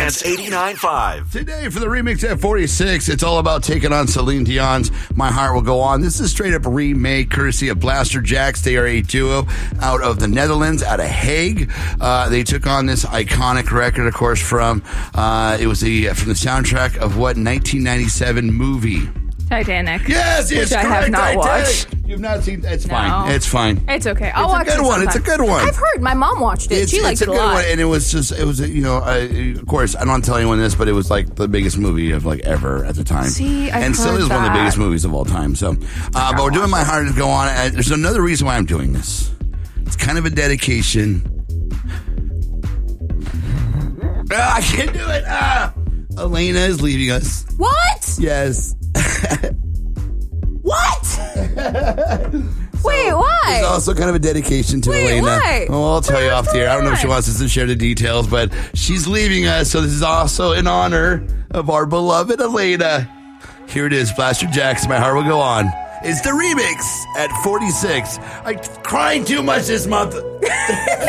Dance 89.5. Today for the remix at 46, it's all about taking on Celine Dion's My Heart Will Go On. This is straight up remake courtesy of Blaster Jacks. They are a duo out of the Netherlands, out of Hague. They took on this iconic record, of course, from the soundtrack of what 1997 movie? Titanic. Yes, which I have not watched. You've not seen? It's fine. It's fine. It's okay. I'll watch it. It's a good one. It's a good one. I've heard. My mom watched it. She liked it a lot. One. And it was of course, I don't want to tell anyone this, but it was like the biggest movie of like ever at the time. See, and still is one of the biggest movies of all time. So, but we're doing My Heart to Go On. And there's another reason why I'm doing this. It's kind of a dedication. I can't do it. Elena is leaving us. What? Yes. What? Wait, why? It's also kind of a dedication to Elena. Why? Well, I'll tell you off the air. I don't know if she wants us to share the details, but she's leaving us, so this is also in honor of our beloved Elena. Here it is, Blaster Jacks, My Heart Will Go On. It's the remix at 46. I'm crying too much this month.